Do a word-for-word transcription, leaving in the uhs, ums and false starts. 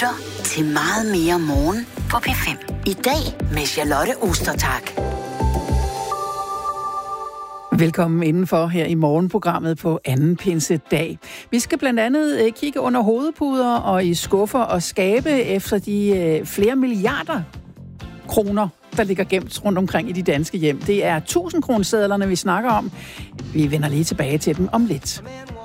lytter til Meget mere morgen på P fem. I dag med Charlotte Ostertag. Velkommen indenfor her i morgenprogrammet på anden pinsedag. Vi skal blandt andet kigge under hovedpuder og i skuffer og skabe efter de flere milliarder kroner, der ligger gemt rundt omkring i de danske hjem. Det er tusind kronesedlerne, vi snakker om. Vi vender lige tilbage til dem om lidt.